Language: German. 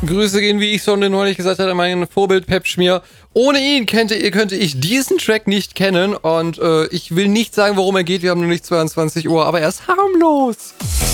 Grüße gehen, wie ich schon neulich gesagt hatte, an mein Vorbild Pep Schmier. Ohne ihn könnte ich diesen Track nicht kennen und ich will nicht sagen, worum er geht. Wir haben nur nicht 22 Uhr, aber er ist harmlos.